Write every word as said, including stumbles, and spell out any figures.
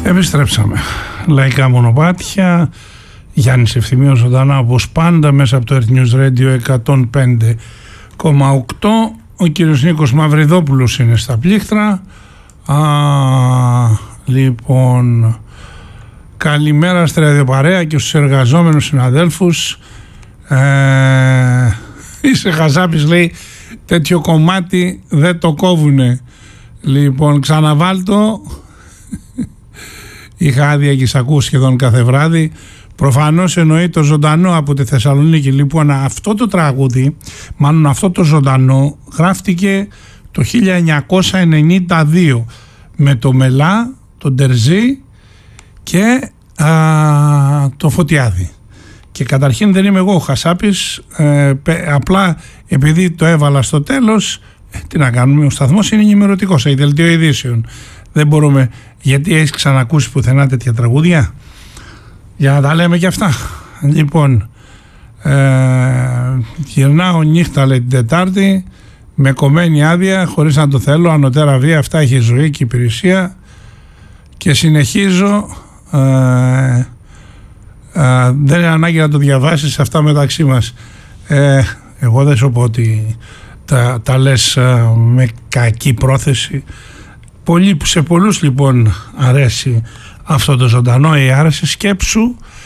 Επιστρέψαμε. Λαϊκά μονοπάτια. Γιάννης Ευθυμίος ζωντανά όπως πάντα μέσα από το Earth News Radio εκατόν πέντε κόμμα οκτώ. Ο κύριος Νίκος Μαυριδόπουλος είναι στα πλήκτρα. Α, λοιπόν, καλημέρα στη ραδιοπαρέα και στους εργαζόμενους συναδέλφους. Ε, είσαι χαζάπης, λέει, τέτοιο κομμάτι δεν το κόβουνε. Λοιπόν, ξαναβάλτο. Είχα άδεια και σ' ακούω σχεδόν κάθε βράδυ. Προφανώς εννοεί το ζωντανό από τη Θεσσαλονίκη. Λοιπόν, αυτό το τραγούδι, μάλλον αυτό το ζωντανό, γράφτηκε το χίλια εννιακόσια ενενήντα δύο με το Μελά, τον Τερζή και α, το Φωτιάδη. Και καταρχήν δεν είμαι εγώ ο Χασάπης, ε, απλά επειδή το έβαλα στο τέλος, ε, τι να κάνουμε, ο σταθμός είναι ενημερωτικός, έχει δελτίο ειδήσεων. Δεν μπορούμε, γιατί έχεις ξανακούσει πουθενά τέτοια τραγούδια, για να τα λέμε και αυτά. Λοιπόν, ε, γυρνάω νύχτα, λέει, την Τετάρτη με κομμένη άδεια, χωρίς να το θέλω, ανωτέρα βία, αυτά έχει ζωή και υπηρεσία, και συνεχίζω. ε, ε, δεν είναι ανάγκη να το διαβάσεις αυτά μεταξύ μας. ε, εγώ δεν σου πω ότι τα, τα λες ε, με κακή πρόθεση. Πολύ, σε πολλούς λοιπόν αρέσει αυτό το ζωντανό, ή άρεσε. Σκέψου